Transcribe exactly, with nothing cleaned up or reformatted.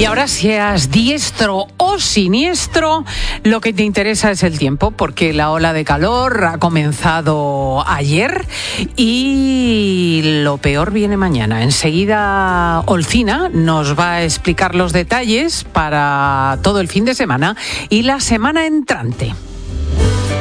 Y ahora, seas diestro o siniestro, lo que te interesa es el tiempo, porque la ola de calor ha comenzado ayer y lo peor viene mañana. Enseguida Olcina nos va a explicar los detalles para todo el fin de semana y la semana entrante.